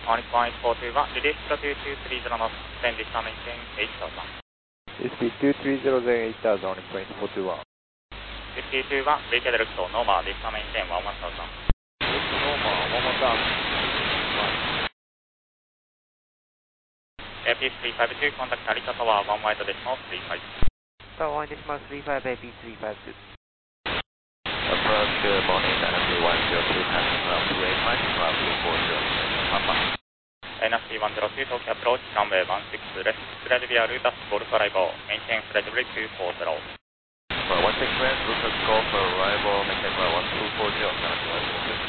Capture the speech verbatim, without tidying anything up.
one point four two one, release to two two three zero knots, send this maintain eight thousand. S P two three zero then eight thousand, one point four two one. fifty two one, reach the to Noma, this maintain one one thousand. Noma, one more down. A P three five two, contact Narita Tower, one wide decimal three five. Tower one decimal three five, A P three five two. Approach, good morning, N F C one zero two, passing ground two eight five, ground two four zero, Papa. N F C one zero two, Tokyo approach, runway one six left, spread via route Golf arrival, maintain spread rate two four zero. one six left, route Golf arrival, maintain one two four zero,